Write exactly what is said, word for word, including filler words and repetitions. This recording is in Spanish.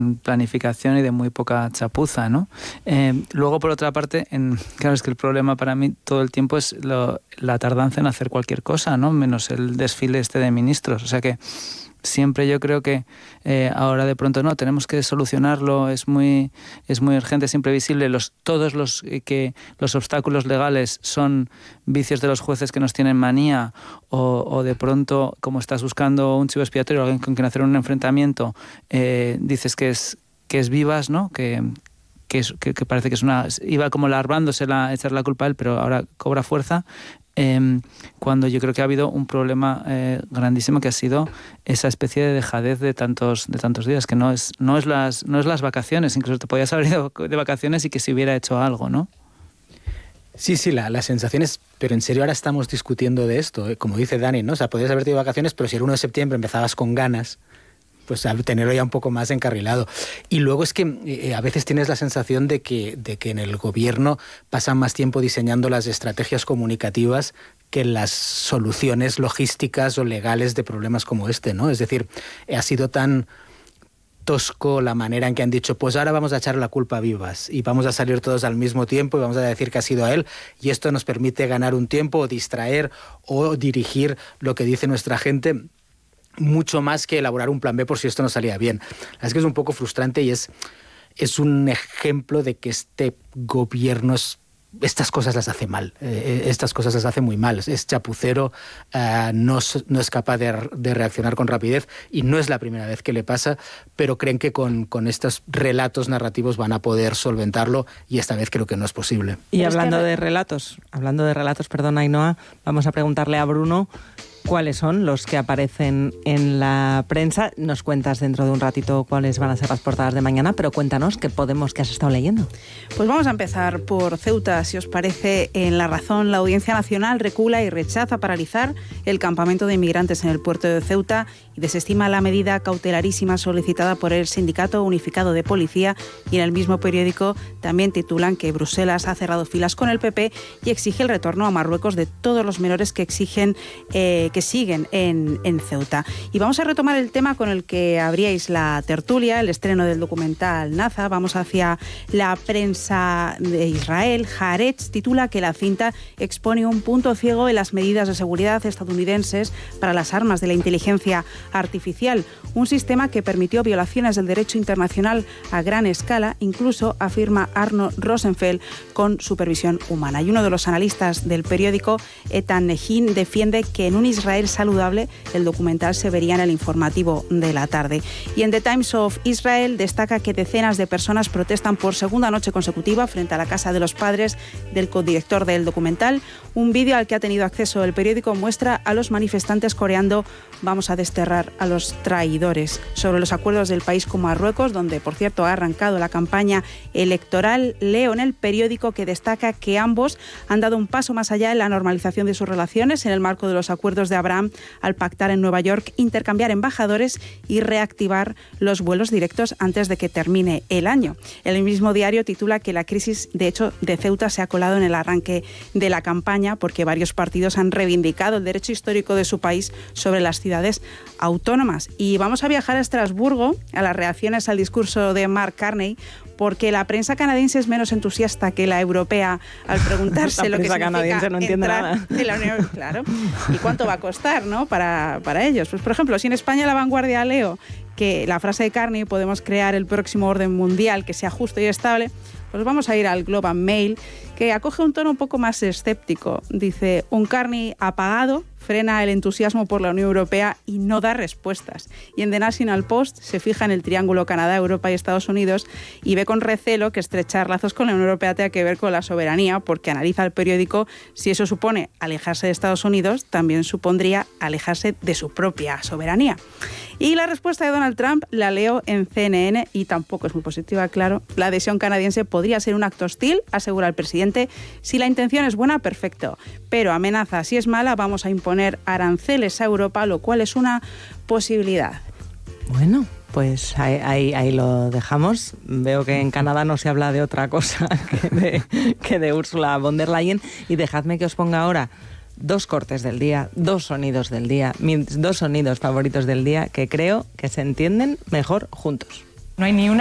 planificación y de muy poca chapuza, ¿no? Eh, luego, por otra parte, en, claro, es que el problema para mí todo el tiempo es lo, la tardanza en hacer cualquier cosa, ¿no? Menos el desfile este de ministros. O sea que siempre yo creo que eh, ahora de pronto no, tenemos que solucionarlo, es muy, es muy urgente, es imprevisible. Los, todos los, eh, que, los obstáculos legales son vicios de los jueces que nos tienen manía, o, o de pronto, como estás buscando un chivo expiatorio, alguien con quien hacer un enfrentamiento, eh, dices que es, que es Vivas, ¿no? Que, que, es, que, que parece que es una... Iba como larvándose la, echar la culpa a él, pero ahora cobra fuerza. Eh, cuando yo creo que ha habido un problema eh, grandísimo, que ha sido esa especie de dejadez de tantos de tantos días, que no es no es las no es las vacaciones, incluso te podías haber ido de vacaciones y que se hubiera hecho algo, ¿no? Sí, sí, la, la sensación es, pero en serio ahora estamos discutiendo de esto, ¿eh? Como dice Dani, ¿no? O sea, podías haberte ido de vacaciones, pero si el uno de septiembre empezabas con ganas, pues al tenerlo ya un poco más encarrilado. Y luego es que eh, a veces tienes la sensación de que, de que en el gobierno pasan más tiempo diseñando las estrategias comunicativas que las soluciones logísticas o legales de problemas como este, ¿no? Es decir, ha sido tan tosco la manera en que han dicho, pues ahora vamos a echar la culpa a Vivas y vamos a salir todos al mismo tiempo y vamos a decir que ha sido a él, y esto nos permite ganar un tiempo o distraer o dirigir lo que dice nuestra gente, mucho más que elaborar un plan B por si esto no salía bien. Es que es un poco frustrante y es, es un ejemplo de que este gobierno es, estas cosas las hace mal, eh, estas cosas las hace muy mal, es chapucero, eh, no, no es capaz de, de reaccionar con rapidez, y no es la primera vez que le pasa, pero creen que con, con estos relatos narrativos van a poder solventarlo, y esta vez creo que no es posible. Y hablando de relatos, hablando de relatos, perdón, Ainhoa, vamos a preguntarle a Bruno cuáles son los que aparecen en la prensa. Nos cuentas dentro de un ratito cuáles van a ser las portadas de mañana, pero cuéntanos qué Podemos que has estado leyendo. Pues vamos a empezar por Ceuta, si os parece. En La Razón, la Audiencia Nacional recula y rechaza paralizar el campamento de inmigrantes en el puerto de Ceuta y desestima la medida cautelarísima solicitada por el Sindicato Unificado de Policía, y en el mismo periódico también titulan que Bruselas ha cerrado filas con el P P y exige el retorno a Marruecos de todos los menores que exigen eh, que siguen en, en Ceuta. Y vamos a retomar el tema con el que abríais la tertulia, el estreno del documental Naza. Vamos hacia la prensa de Israel. Haaretz titula que la cinta expone un punto ciego en las medidas de seguridad estadounidenses para las armas de la inteligencia artificial, un sistema que permitió violaciones del derecho internacional a gran escala, incluso, afirma Arno Rosenfeld, con supervisión humana. Y uno de los analistas del periódico, Etan Nehin, defiende que en un Israel saludable el documental se vería en el informativo de la tarde. Y en The Times of Israel destaca que decenas de personas protestan por segunda noche consecutiva frente a la casa de los padres del codirector del documental. Un vídeo al que ha tenido acceso el periódico muestra a los manifestantes coreando "Vamos a desterrar a los traidores". Sobre los acuerdos del país con Marruecos, donde por cierto ha arrancado la campaña electoral, leo en el periódico que destaca que ambos han dado un paso más allá en la normalización de sus relaciones en el marco de los acuerdos de Abraham, al pactar en Nueva York intercambiar embajadores y reactivar los vuelos directos antes de que termine el año. El mismo diario titula que la crisis, de hecho, de Ceuta se ha colado en el arranque de la campaña, porque varios partidos han reivindicado el derecho histórico de su país sobre las ciudades autónomas. Y vamos a viajar a Estrasburgo, a las reacciones al discurso de Mark Carney, porque la prensa canadiense es menos entusiasta que la europea al preguntarse lo que significa canadiense no entiende nada de la Unión, claro, y cuánto va a costar, ¿no?, para, para ellos. Pues, por ejemplo, si en España La Vanguardia leo que la frase de Carney, podemos crear el próximo orden mundial que sea justo y estable, pues vamos a ir al Globe and Mail, que acoge un tono un poco más escéptico. Dice: un Carney apagado frena el entusiasmo por la Unión Europea y no da respuestas. Y en The National Post se fija en el triángulo Canadá, Europa y Estados Unidos y ve con recelo que estrechar lazos con la Unión Europea tenga que ver con la soberanía, porque analiza el periódico: si eso supone alejarse de Estados Unidos, también supondría alejarse de su propia soberanía. Y la respuesta de Donald Trump la leo en C N N y tampoco es muy positiva, claro. La adhesión canadiense podría ser un acto hostil, asegura el presidente. Si la intención es buena, perfecto. Pero amenaza, si es mala, vamos a imponer aranceles a Europa, lo cual es una posibilidad. Bueno, pues ahí, ahí, ahí lo dejamos. Veo que en Canadá no se habla de otra cosa que de, que de Ursula von der Leyen. Y dejadme que os ponga ahora dos cortes del día, dos sonidos del día, mis dos sonidos favoritos del día que creo que se entienden mejor juntos. No hay ni una